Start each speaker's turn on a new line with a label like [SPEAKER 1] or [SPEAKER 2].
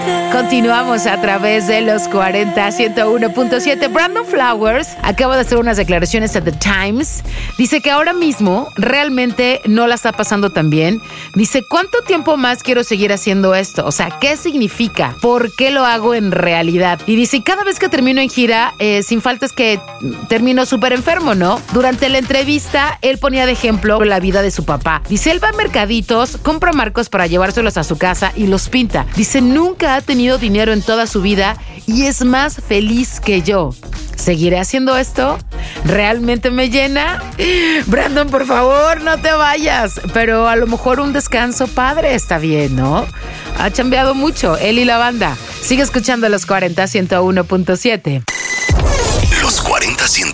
[SPEAKER 1] Continuamos a través de los 40-101.7. Brandon Flowers acaba de hacer unas declaraciones a The Times. Dice que ahora mismo realmente no la está pasando tan bien. Dice, ¿cuánto tiempo más quiero seguir haciendo esto? O sea, ¿qué significa? ¿Por qué lo hago en realidad? Y dice, cada vez que termino en gira, sin falta es que termino súper enfermo, ¿no? Durante la entrevista, él ponía de ejemplo la vida de su papá. Dice, él va a mercaditos, compra marcos para llevárselos a su casa y los pinta. Dice, nunca ha tenido dinero en toda su vida y es más feliz que yo. ¿Seguiré haciendo esto? ¿Realmente me llena? Brandon, por favor, no te vayas. Pero a lo mejor un descanso padre está bien, ¿no? Ha chambeado mucho, él y la banda. Sigue escuchando los 40-101.7.
[SPEAKER 2] Los 40-101.